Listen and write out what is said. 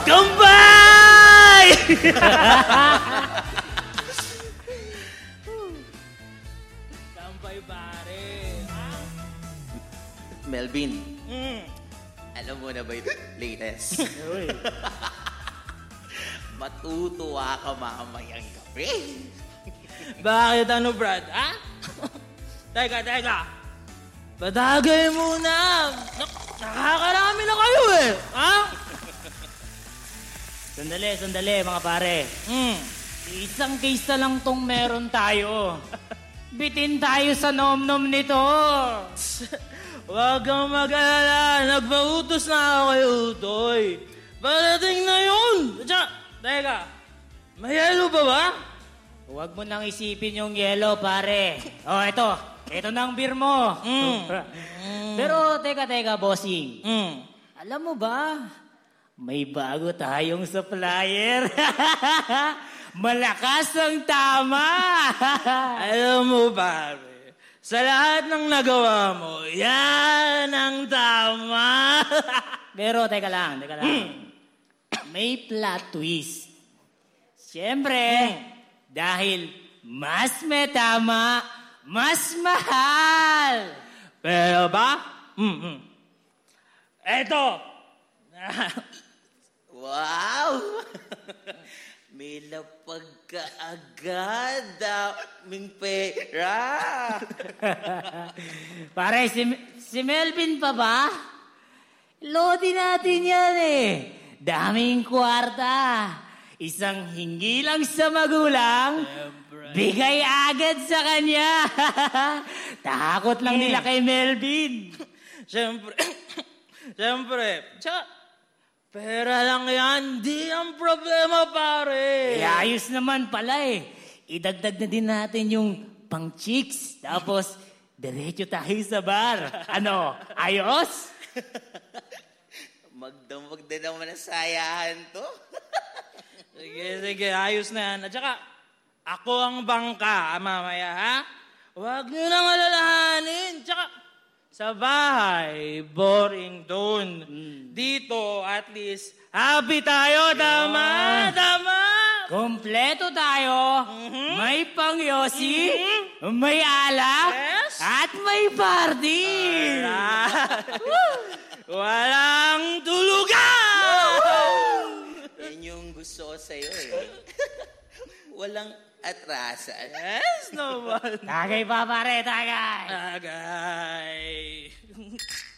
Kambay! Kambay, pare. Melvin, alam mo na ba yung latest? Uy. Matutuwa ka mamayang gabi. Bakit ano, Brad? Ha? Teka. Badagay muna. Nakakarami na kayo eh. Ha? Sandali, mga pare. Isang case na lang tong meron tayo. Bitin tayo sa nom-nom nito. Huwag kang mag-alala. Nagpautos na ako kay Utoy. Parating na yun. Teka, may yelo ba ba? Huwag mo nang isipin yung yelo, pare. Ito na ang beer mo. Pero teka, bossing. Alam mo ba, may bago tayong supplier. Malakas ang tama. Alam mo, pare, sa lahat ng nagawa mo, yan ang tama. Pero teka lang. May plot twist. Siyempre, dahil mas may tama, mas mahal. Pero ba? Eto. Wow! May lapag ka agad, daming pera. Pare, si Melvin pa ba? Lodi natin yan eh. Daming kwarta. Isang hingi lang sa magulang, bigay agad sa kanya. Takot lang nila kay Melvin. Siyempre. Pera lang yan. Di ang problema, pare. Ayos naman pala eh. Idagdag na din natin yung pang-chicks. Tapos, diretso tayo sa bar. Ano, ayos? Magdamag na naman ang sayahan to. Sige, ayos na yan. At saka, ako ang bangka, mamaya, ha? Huwag nyo nang alalahanin. Tsaka, sa bahay, boring doon. Dito, at least, happy tayo. Tama. Kompleto tayo. May pang-yosi, may alak, Yes. at may party. Walang tulugan! Yan yung gusto ko sa'yo eh. Walang atrasan. Yes, naman. Tagay pa pare, tagay. Agay.